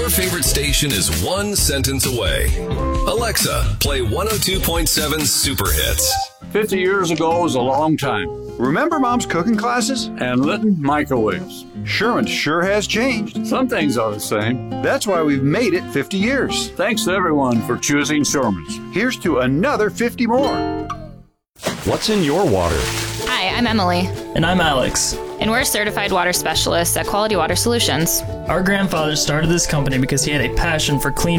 Your favorite station is one sentence away. Alexa, play 102.7 Super Hits. 50 years ago was a long time. Remember Mom's cooking classes? And Litton microwaves. Sherwin sure has changed. Some things are the same. That's why we've made it 50 years. Thanks to everyone for choosing Sherman's. Here's to another 50 more. What's in your water? Hi, I'm Emily. And I'm Alex. And we're certified water specialists at Quality Water Solutions. Our grandfather started this company because he had a passion for clean